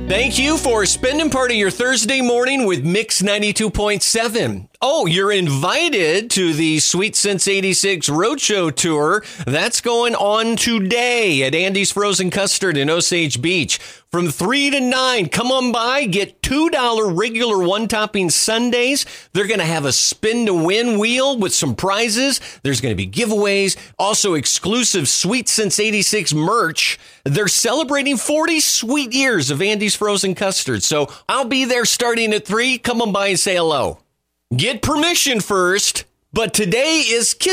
Thank you for spending part of your Thursday morning with Mix 92.7. Oh, you're invited to the Sweet Sense 86 Roadshow Tour. That's going on today at Andy's Frozen Custard in Osage Beach. From 3 to 9, come on by, get $2 regular one-topping sundaes. They're going to have a spin-to-win wheel with some prizes. There's going to be giveaways, also exclusive Sweet Sense 86 merch. They're celebrating 40 sweet years of Andy's Frozen Custard. So I'll be there starting at 3. Come on by and say hello. Get permission first, but today is